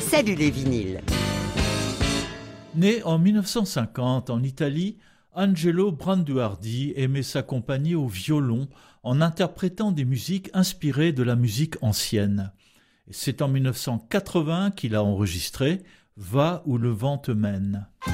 Salut les vinyles. Né en 1950 en Italie, Angelo Branduardi aimait s'accompagner au violon en interprétant des musiques inspirées de la musique ancienne. C'est en 1980 qu'il a enregistré « Va où le vent te mène ».